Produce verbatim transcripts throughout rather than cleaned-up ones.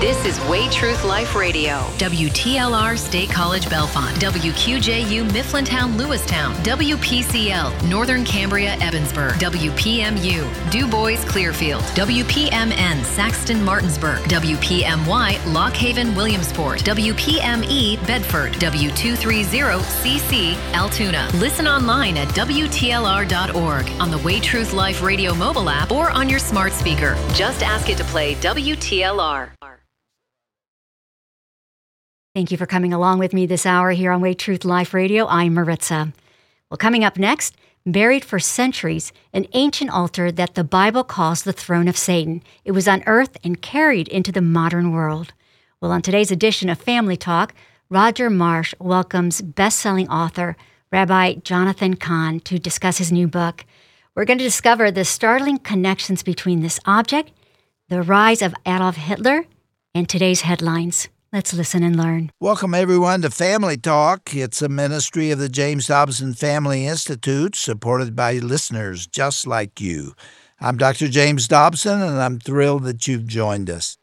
This is Way Truth Life Radio. W T L R State College Bellefonte. W Q J U Mifflintown Lewistown. W P C L Northern Cambria Evansburg. W P M U Du Bois Clearfield. W P M N Saxton Martinsburg. W P M Y Lock Haven Williamsport. W P M E Bedford. W two thirty C C Altoona. Listen online at W T L R dot org, on the Way Truth Life Radio mobile app, or on your smart speaker. Just ask it to play W T L R. Thank you for coming along with me this hour here on Way Truth Life Radio. I'm Maritza. Well, coming up next, buried for centuries, an ancient altar that the Bible calls the throne of Satan. It was unearthed and carried into the modern world. Well, on today's edition of Family Talk, Roger Marsh welcomes best-selling author Rabbi Jonathan Cahn to discuss his new book. We're going to discover the startling connections between this object, the rise of Adolf Hitler, and today's headlines. Let's listen and learn. Welcome, everyone, to Family Talk. It's a ministry of the James Dobson Family Institute, supported by listeners just like you. I'm Doctor James Dobson, and I'm thrilled that you've joined us.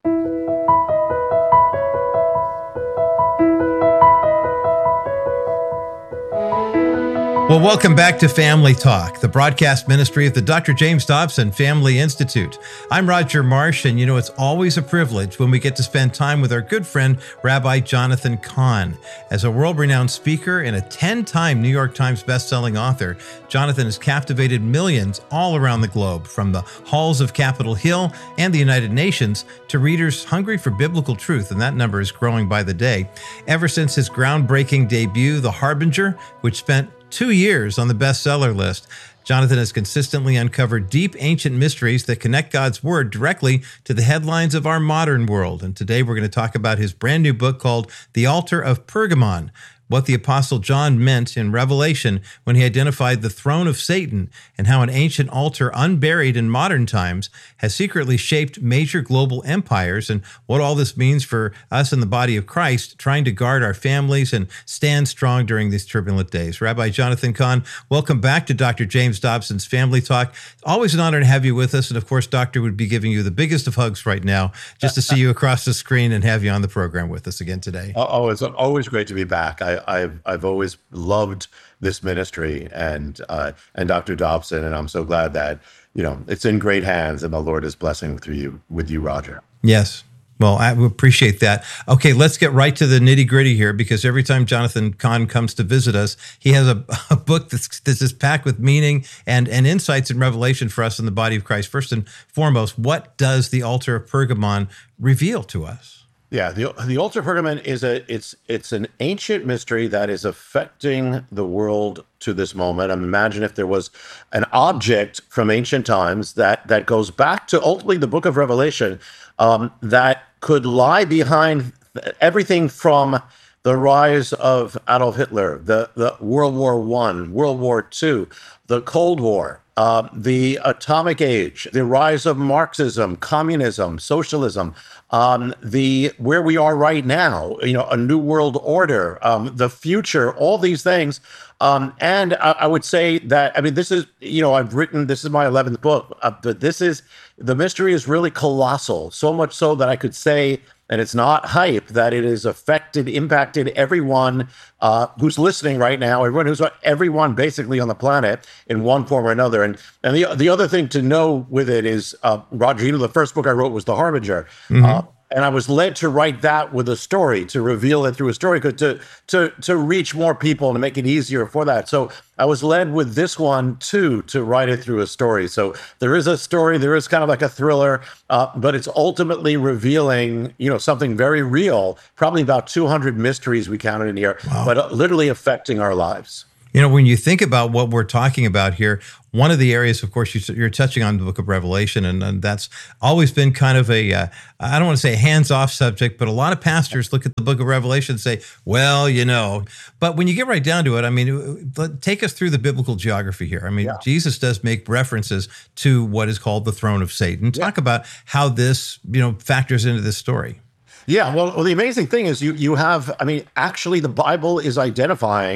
Well, welcome back to Family Talk, the broadcast ministry of the Doctor James Dobson Family Institute. I'm Roger Marsh, and you know, it's always a privilege when we get to spend time with our good friend, Rabbi Jonathan Cahn. As a world-renowned speaker and a ten-time New York Times best-selling author, Jonathan has captivated millions all around the globe, from the halls of Capitol Hill and the United Nations to readers hungry for biblical truth, and that number is growing by the day. Ever since his groundbreaking debut, The Harbinger, which spent two years on the bestseller list, Jonathan has consistently uncovered deep ancient mysteries that connect God's Word directly to the headlines of our modern world. And today we're going to talk about his brand new book called The Altar of Pergamon, what the Apostle John meant in Revelation when he identified the throne of Satan, and how an ancient altar unburied in modern times has secretly shaped major global empires, and what all this means for us in the body of Christ, trying to guard our families and stand strong during these turbulent days. Rabbi Jonathan Cahn, welcome back to Doctor James Dobson's Family Talk. Always an honor to have you with us, and of course, Doctor would be giving you the biggest of hugs right now, just to see you across the screen and have you on the program with us again today. Oh, it's always great to be back. I I've I've always loved this ministry and uh, and Doctor Dobson, and I'm so glad that you know it's in great hands, and the Lord is blessing through you with you, Roger. Yes. Well, I appreciate that. Okay, let's get right to the nitty gritty here, because every time Jonathan Cahn comes to visit us, he has a, a book that's, that's just packed with meaning and, and insights and revelation for us in the body of Christ. First and foremost, what does the altar of Pergamon reveal to us? Yeah, the the altar of Pergamon is a it's it's an ancient mystery that is affecting the world to this moment. I mean, imagine if there was an object from ancient times that that goes back to ultimately the book of Revelation, um, that could lie behind everything from the rise of Adolf Hitler, the the World War One, World War Two, the Cold War, uh, the atomic age, the rise of Marxism, communism, socialism. Um, the where we are right now, you know, a new world order, um, the future, all these things. Um, and I, I would say that, I mean, this is, you know, I've written, this is my eleventh book, uh, but this is, the mystery is really colossal, so much so that I could say, and it's not hype, that it has affected, impacted everyone uh, who's listening right now, everyone who's, everyone basically on the planet in one form or another. And and the the other thing to know with it is, uh, Roger, you know, the first book I wrote was The Harbinger. Mm-hmm. Uh, And I was led to write that with a story, to reveal it through a story, to to to reach more people and to make it easier for that. So I was led with this one too to write it through a story. So there is a story, there is kind of like a thriller, uh, but it's ultimately revealing, you know, something very real. Probably about two hundred mysteries we counted in here, wow. but literally affecting our lives. You know, when you think about what we're talking about here, one of the areas, of course, you're touching on the book of Revelation, and, and that's always been kind of a, uh, I don't want to say a hands-off subject, but a lot of pastors look at the book of Revelation and say, well, you know. But when you get right down to it, I mean, take us through the biblical geography here. I mean, yeah. Jesus does make references to what is called the throne of Satan. Talk yeah. about how this, you know, factors into this story. Yeah, well, well, the amazing thing is you you have, I mean, actually the Bible is identifying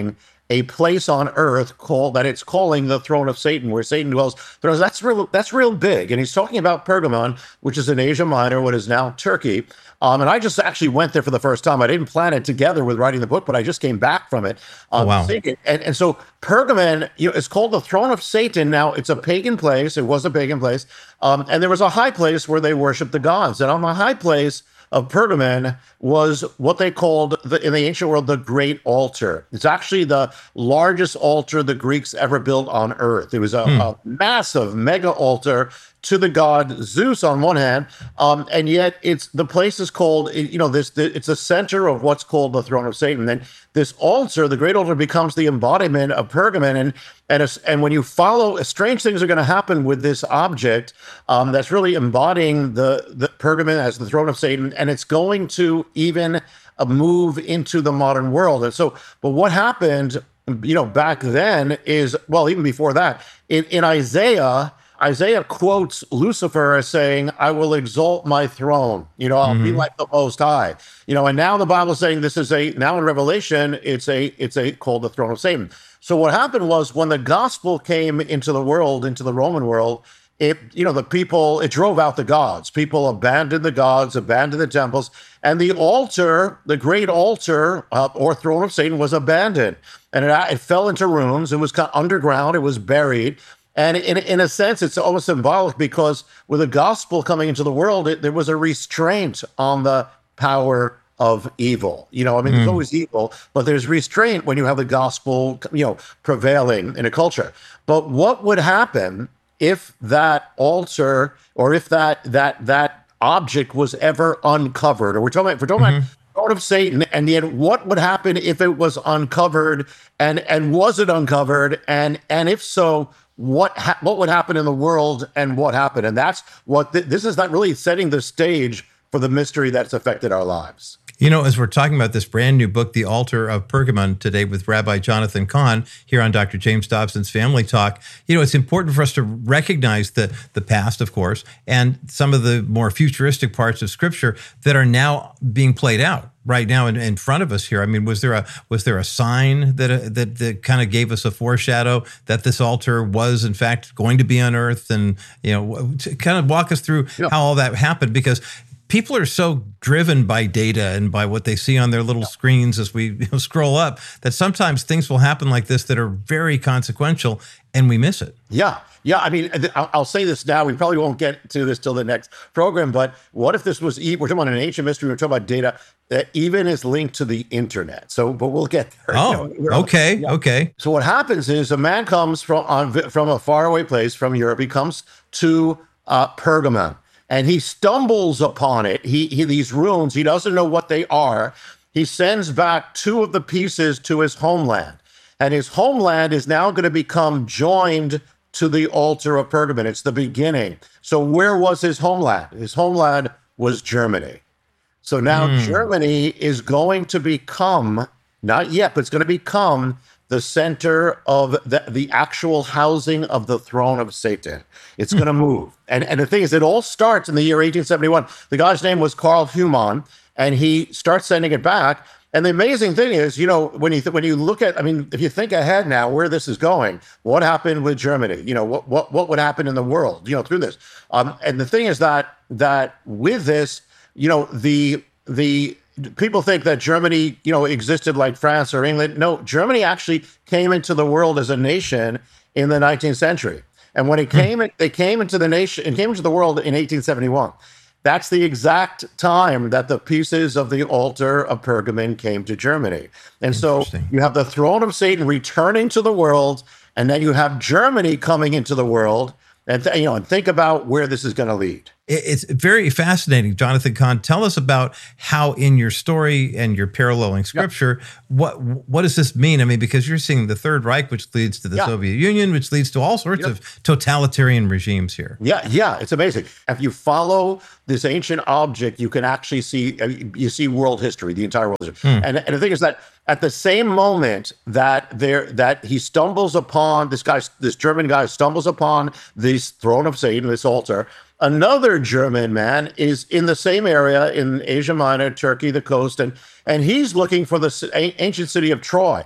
a place on earth called that it's calling the throne of Satan, where Satan dwells. But that's real, that's real big. And he's talking about Pergamon, which is in Asia Minor, what is now Turkey. Um, and I just actually went there for the first time. I didn't plan it together with writing the book, but I just came back from it. Um, oh, wow. And, and so Pergamon, you know, it's called the throne of Satan. Now, it's a pagan place. It was a pagan place. Um, and there was a high place where they worshiped the gods. And on the high place of Pergamon was what they called, the, in the ancient world, the Great Altar. It's actually the largest altar the Greeks ever built on earth. It was a, hmm. a massive mega altar to the god Zeus on one hand, um, and yet it's the place is called, you know, this, the, it's a center of what's called the throne of Satan. And this altar, the Great Altar, becomes the embodiment of Pergamon. And and a, and when you follow, strange things are going to happen with this object um, that's really embodying the, the Pergamon as the throne of Satan, and it's going to even uh, move into the modern world. And so, but what happened, you know, back then is, well, even before that, in, in Isaiah, Isaiah quotes Lucifer as saying, I will exalt my throne. You know, I'll mm-hmm. be like the Most High. You know, and now the Bible is saying this is a, now in Revelation, it's a, it's a called the throne of Satan. So what happened was when the gospel came into the world, into the Roman world, it, you know, the people, it drove out the gods. People abandoned the gods, abandoned the temples, and the altar, the great altar uh, or throne of Satan was abandoned. And it, it fell into ruins. It was kind of underground. It was buried. And in, in a sense, it's almost symbolic because with the gospel coming into the world, it, there was a restraint on the power of evil. You know, I mean, mm. there's always evil, but there's restraint when you have the gospel, you know, prevailing in a culture. But what would happen if that altar or if that that that object was ever uncovered? Or we're talking about, if we're talking mm-hmm. about throne of Satan, and yet what would happen if it was uncovered, and and was it uncovered, and and if so, what ha- what would happen in the world, and what happened? And that's what th- this is not really setting the stage for the mystery that's affected our lives. You know, as we're talking about this brand new book, The Altar of Pergamon, today with Rabbi Jonathan Cahn here on Doctor James Dobson's Family Talk, you know, it's important for us to recognize the, the past, of course, and some of the more futuristic parts of Scripture that are now being played out right now in, in front of us here. I mean, was there a was there a sign that uh, that, that kind of gave us a foreshadow that this altar was, in fact, going to be unearthed? And, you know, to kind of walk us through yeah. how all that happened, because people are so driven by data and by what they see on their little screens as we you know, scroll up that sometimes things will happen like this that are very consequential and we miss it. Yeah. Yeah. I mean, I'll say this now. We probably won't get to this till the next program, but what if this was, we're talking about an ancient mystery, we're talking about data that even is linked to the internet. So, but we'll get there. Oh, you know, okay. Yeah. Okay. So what happens is a man comes from, on, from a faraway place from Europe. He comes to uh, Pergamon. And he stumbles upon it. He, he these ruins, he doesn't know what they are. He sends back two of the pieces to his homeland. And his homeland is now going to become joined to the altar of Pergamon. It's the beginning. So where was his homeland? His homeland was Germany. So now mm. Germany is going to become, not yet, but it's going to become the center of the, the actual housing of the throne of Satan. It's going to move. And, and the thing is, it all starts in the year eighteen seventy-one. The guy's name was Karl Humann, and he starts sending it back. And the amazing thing is, you know, when you th- when you look at, I mean, if you think ahead now where this is going, what happened with Germany? You know, what what what would happen in the world, you know, through this? Um, and the thing is that that with this, you know, the the people think that Germany, you know, existed like France or England. No, Germany actually came into the world as a nation in the nineteenth century. And when it came, mm. they came into the nation, it came into the world in eighteen seventy-one. That's the exact time that the pieces of the altar of Pergamon came to Germany. And so you have the throne of Satan returning to the world, and then you have Germany coming into the world. And th- you know, and think about where this is going to lead. It's very fascinating, Jonathan Cahn. Tell us about how, in your story and your paralleling Scripture, yeah. what what does this mean? I mean, because you're seeing the Third Reich, which leads to the yeah. Soviet Union, which leads to all sorts yeah. of totalitarian regimes here. Yeah, yeah, it's amazing. If you follow this ancient object, you can actually see you see world history, the entire world history. Hmm. And, and the thing is that at the same moment that there that he stumbles upon this guy, this German guy stumbles upon this throne of Satan, this altar. Another German man is in the same area in Asia Minor, Turkey, the coast, and and he's looking for the ancient city of Troy.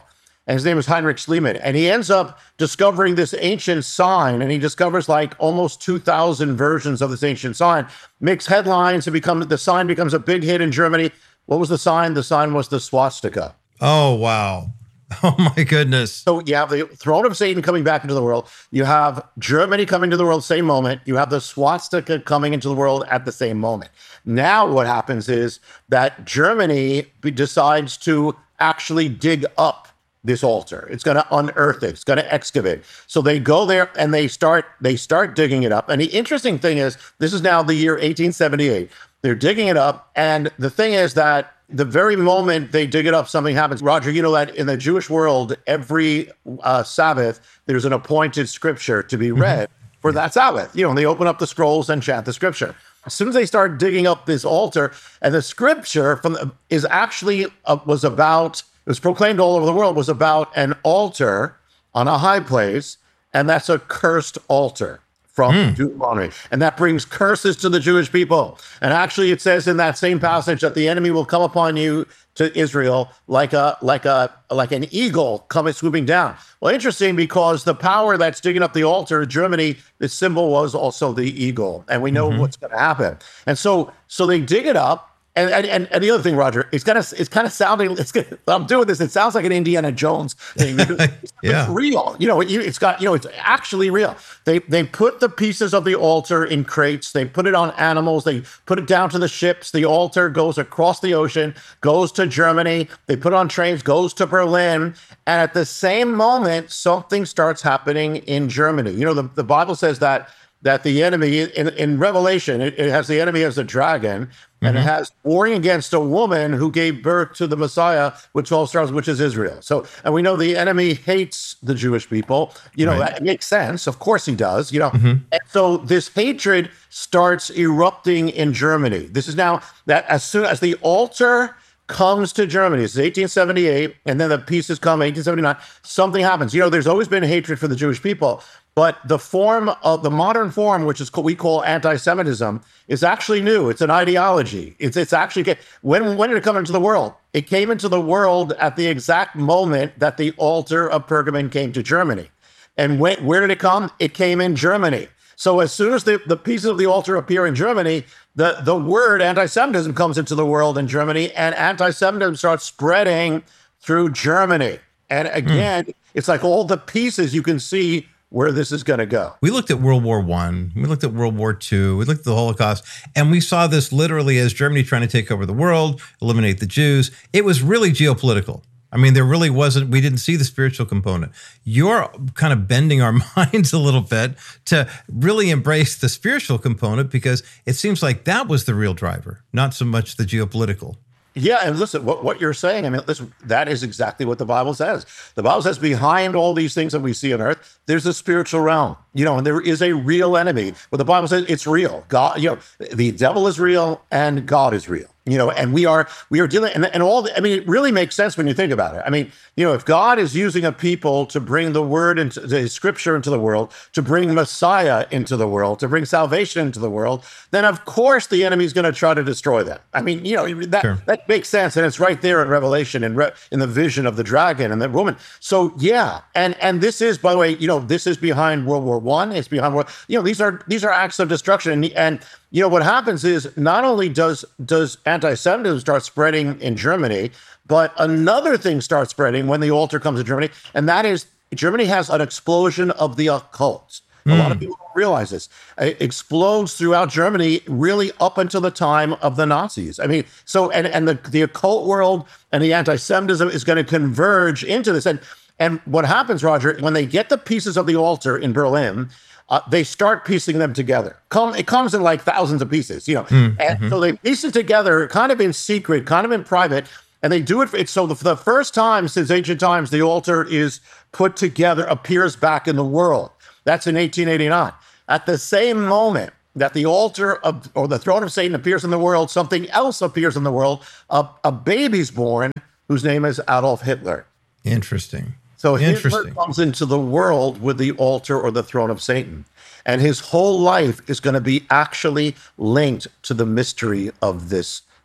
and his name is Heinrich Schliemann. And he ends up discovering this ancient sign, and he discovers like almost two thousand versions of this ancient sign, makes headlines, and become, the sign becomes a big hit in Germany. What was the sign? The sign was the swastika. Oh, wow. Oh, my goodness. So you have the throne of Satan coming back into the world. You have Germany coming to the world same moment. You have the swastika coming into the world at the same moment. Now what happens is that Germany decides to actually dig up this altar. It's going to unearth it. It's going to excavate. So they go there and they start they start digging it up. And the interesting thing is, this is now the year eighteen seventy-eight. They're digging it up. And the thing is that the very moment they dig it up, something happens. Roger, you know that in the Jewish world, every uh, Sabbath, there's an appointed scripture to be read mm-hmm. for that Sabbath. You know, and they open up the scrolls and chant the scripture. As soon as they start digging up this altar, and the scripture from the, is actually uh, was about, it was proclaimed all over the world, was about an altar on a high place, and that's a cursed altar from mm. Deuteronomy. And that brings curses to the Jewish people. And actually it says in that same passage that the enemy will come upon you, to Israel, like a like a like an eagle coming swooping down. Well, interesting, because the power that's digging up the altar in Germany, the symbol was also the eagle. And we know mm-hmm. what's going to happen. And so so they dig it up. And, and and the other thing, Roger, it's kind of it's kind of sounding. It's good. I'm doing this. It sounds like an Indiana Jones thing. It's, yeah. it's real. You know, it, it's got. You know, it's actually real. They they put the pieces of the altar in crates. They put it on animals. They put it down to the ships. The altar goes across the ocean, goes to Germany. They put it on trains, goes to Berlin, and at the same moment, something starts happening in Germany. You know, the, the Bible says that. that the enemy, in, in Revelation, it, it has the enemy as a dragon, and mm-hmm. it has warring against a woman who gave birth to the Messiah with twelve stars, which is Israel. So, and we know the enemy hates the Jewish people. You know, right. that makes sense. Of course he does, you know. Mm-hmm. And so this hatred starts erupting in Germany. This is now that as soon as the altar comes to Germany, it's eighteen seventy-eight, and then the pieces come, eighteen seventy-nine, something happens. You know, there's always been hatred for the Jewish people, but the form of the modern form, which is we call anti-Semitism, is actually new. It's an ideology. It's it's actually, when, when did it come into the world? It came into the world at the exact moment that the altar of Pergamon came to Germany. And when, where did it come? It came in Germany. So as soon as the, the pieces of the altar appear in Germany, the, the word anti-Semitism comes into the world in Germany, and anti-Semitism starts spreading through Germany. And again, mm. it's like all the pieces you can see where this is going to go. We looked at World War One, we looked at World War Two, we looked at the Holocaust, and we saw this literally as Germany trying to take over the world, eliminate the Jews. It was really geopolitical. I mean, there really wasn't, we didn't see the spiritual component. You're kind of bending our minds a little bit to really embrace the spiritual component, because it seems like that was the real driver, not so much the geopolitical. Yeah, and listen, what, what you're saying, I mean, listen, that is exactly what the Bible says. The Bible says behind all these things that we see on earth, there's a spiritual realm, you know, and there is a real enemy. But the Bible says it's real. God, you know, the devil is real and God is real. You know, and we are we are dealing, and, and all the, I mean, it really makes sense when you think about it. I mean, you know, if God is using a people to bring the word into the scripture into the world, to bring Messiah into the world, to bring salvation into the world, then of course the enemy is going to try to destroy them. I mean, you know, that sure. that makes sense, and it's right there in Revelation and Re- in the vision of the dragon and the woman. So yeah, and and this is, by the way, you know, this is behind World War One. It's behind World. You know, these are these are acts of destruction, and and. You know, what happens is not only does does anti-Semitism start spreading in Germany, but another thing starts spreading when the altar comes to Germany, and that is Germany has an explosion of the occult. Mm. A lot of people don't realize this. It explodes throughout Germany really up until the time of the Nazis. I mean, so, and, and the, the occult world and the anti-Semitism is going to converge into this. And, and what happens, Roger, when they get the pieces of the altar in Berlin, Uh, they start piecing them together. Come, it comes in like thousands of pieces, you know. Mm, and mm-hmm. so they piece it together kind of in secret, kind of in private, and they do it. For, so the, for the first time since ancient times, the altar is put together, appears back in the world. That's in eighteen eighty-nine. At the same moment that the altar of, or the throne of Satan appears in the world, something else appears in the world. A, a baby's born whose name is Adolf Hitler. Interesting. So Hitler comes into the world with the altar or the throne of Satan, and his whole life is going to be actually linked to the mystery of this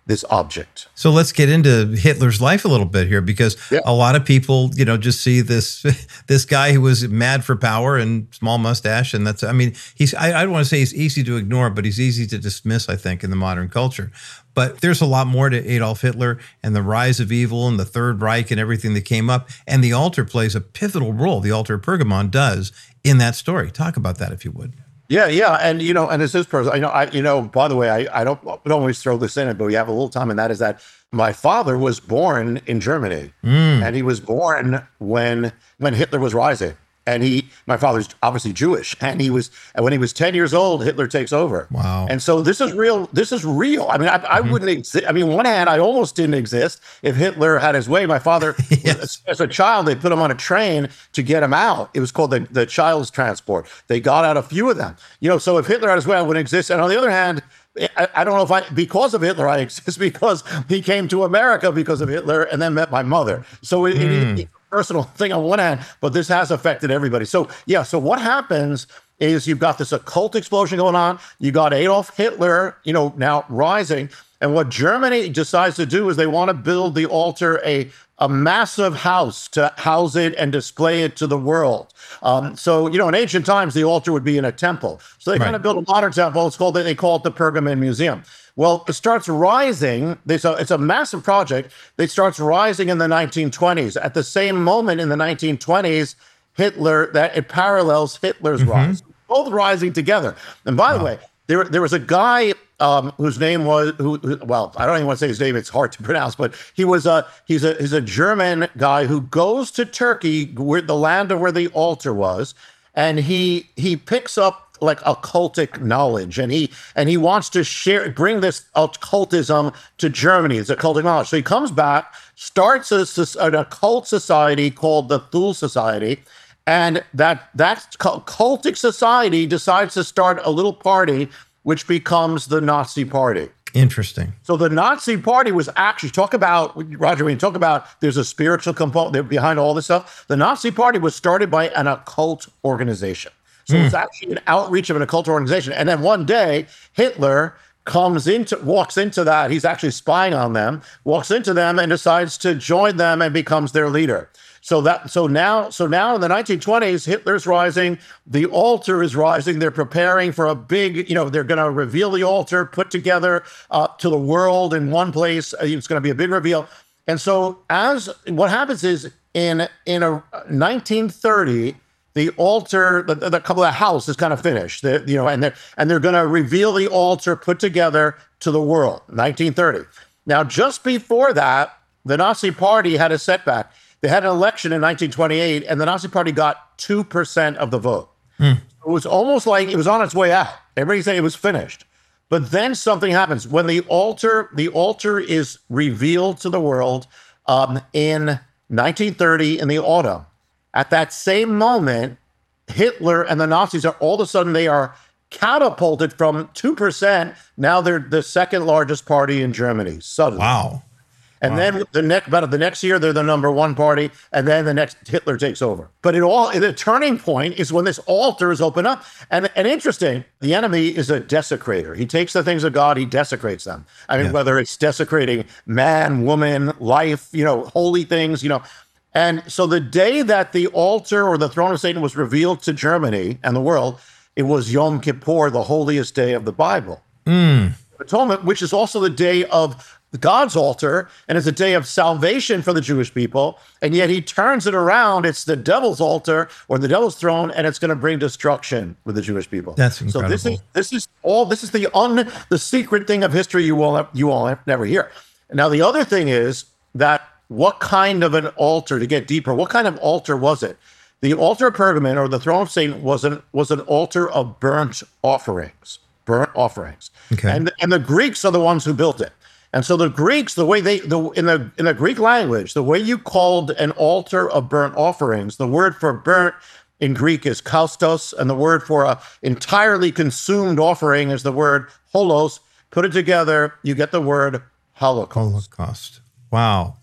this object. So let's get into Hitler's life a little bit here, because Yeah. a lot of people, you know, just see this this guy who was mad for power and small mustache, and that's, I mean, he's, I, I don't want to say he's easy to ignore, but he's easy to dismiss, I think, in the modern culture. But there's a lot more to Adolf Hitler and the rise of evil and the Third Reich and everything that came up, and the altar plays a pivotal role. The altar of Pergamon does in that story. Talk about that, if you would. Yeah, yeah, and you know, and as this person, I know, I you know, by the way, I, I don't don't always throw this in, but we have a little time, and that is that my father was born in Germany, Mm. and he was born when when Hitler was rising, and he, my father's obviously Jewish, and he was, and when he was ten years old, Hitler takes over. Wow. And so this is real. This is real. I mean, I, I wouldn't exist. I mean, on one hand, I almost didn't exist if Hitler had his way. My father, Yes. as, as a child, they put him on a train to get him out. It was called the, the child's transport. They got out a few of them. You know, so if Hitler had his way, I wouldn't exist. And on the other hand, I, I don't know if I, because of Hitler, I exist because he came to America because of Hitler and then met my mother. So it, it, it, personal thing on one hand, but this has affected everybody. So yeah, so what happens is you've got this occult explosion going on. You got Adolf Hitler, you know, now rising. And what Germany decides to do is they want to build the altar a, a massive house to house it and display it to the world. Um, so, you know, in ancient times, the altar would be in a temple. So they Right. kind of built a modern temple. It's called, they call it the Pergamon Museum. Well, it starts rising. It's a, it's a massive project. It starts rising in the nineteen twenties. At the same moment in the nineteen twenties, Hitler, that it parallels Hitler's rise, both rising together. And by the way, there, there was a guy um, whose name was, who, who, well, I don't even want to say his name. It's hard to pronounce, but he was a, he's a, he's a German guy who goes to Turkey, where the land of where the altar was, and he, he picks up like occultic knowledge, and he and he wants to share, bring this occultism to Germany. It's occultic knowledge. So he comes back, starts a, an occult society called the Thule Society, and that that cultic society decides to start a little party, which becomes the Nazi Party. Interesting. So the Nazi Party was actually, talk about, Roger, when you talk about there's a spiritual component behind all this stuff, the Nazi Party was started by an occult organization. So it's actually an outreach of an occult organization. And then one day, Hitler comes into, walks into that. He's actually spying on them, walks into them and decides to join them and becomes their leader. So that, so now, so now in the nineteen twenties, Hitler's rising, the altar is rising. They're preparing for a big, you know, they're going to reveal the altar, put together uh, to the world in one place. It's going to be a big reveal. And so as what happens is in, in a nineteen thirty, the altar, the, the couple of house is kind of finished, the, you know, and they're and they're going to reveal the altar put together to the world. nineteen thirty. Now, just before that, the Nazi Party had a setback. They had an election in nineteen twenty-eight, and the Nazi Party got two percent of the vote. Mm. It was almost like it was on its way out. Everybody said it was finished. But then something happens when the altar, the altar is revealed to the world um, in nineteen thirty in the autumn. At that same moment, Hitler and the Nazis are all of a sudden, they are catapulted from two percent. Now they're the second largest party in Germany, suddenly. Wow. And wow. then the next, about the next year, they're the number one party. And then the next, Hitler takes over. But it all, the turning point is when this altar is opened up. And, and interesting, the enemy is a desecrator. He takes the things of God, he desecrates them. I mean, Yeah. whether it's desecrating man, woman, life, you know, holy things, you know. And so the day that the altar or the throne of Satan was revealed to Germany and the world, it was Yom Kippur, the holiest day of the Bible. Mm. Atonement, which is also the day of God's altar, and it's a day of salvation for the Jewish people. And yet he turns it around. It's the devil's altar or the devil's throne, and it's going to bring destruction with the Jewish people. That's incredible. So this is this is all this is the un the secret thing of history you will you all never hear. Now the other thing is that what kind of an altar, to get deeper, what kind of altar was it? The altar of Pergamon, or the throne of Satan, was an was an altar of burnt offerings, burnt offerings. Okay. And and the Greeks are the ones who built it. And so the Greeks, the way they, the, in the in the Greek language, the way you called an altar of burnt offerings, the word for burnt in Greek is kaustos, and the word for a entirely consumed offering is the word holos. Put it together, you get the word Holocaust. Holocaust. Wow.